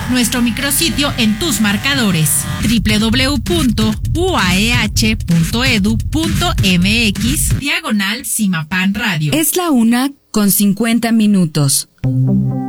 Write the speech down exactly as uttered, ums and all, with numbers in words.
nuestro micrositio en tus marcadores doble u doble u doble u punto u a e h punto e d u punto m x diagonal Simapan Radio. Es la una con cincuenta minutos.